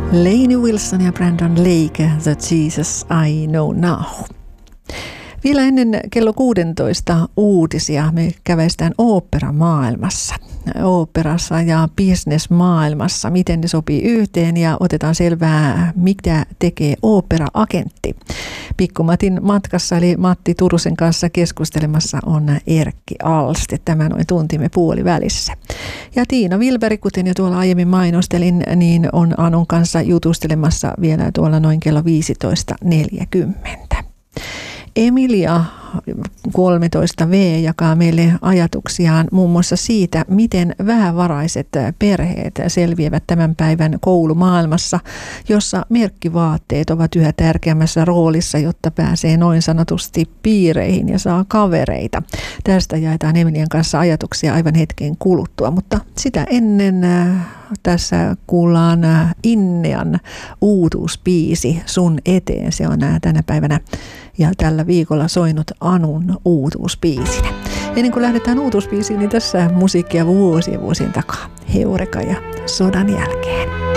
Lainey Wilson ja Brandon Lake, The Jesus I Know Now. Vielä ennen kello 16 uutisia me käväistään oopperamaailmassa. Oopperassa ja businessmaailmassa, miten ne sopii yhteen ja otetaan selvää, mitä tekee ooppera-agentti. Pikku Matin matkassa eli Matti Turusen kanssa keskustelemassa on Erkki Alste. Tämä noin tuntimme puolivälissä. Ja Tiina Wilberg, kuten jo tuolla aiemmin mainostelin, niin on Anun kanssa jutustelemassa vielä tuolla noin kello 15.40. Emilia 13V jakaa meille ajatuksiaan muun muassa siitä, miten vähävaraiset perheet selviävät tämän päivän koulumaailmassa, jossa merkkivaatteet ovat yhä tärkeämmässä roolissa, jotta pääsee noin sanotusti piireihin ja saa kavereita. Tästä jaetaan Emilian kanssa ajatuksia aivan hetken kuluttua, mutta sitä ennen tässä kuullaan Innean uutuusbiisi Sun eteen. Se on tänä päivänä ja tällä viikolla soinut Anun uutuusbiisinä. Ennen kuin lähdetään uutuusbiisiin, niin tässä musiikkia vuosien takaa. Heureka ja Sodan jälkeen.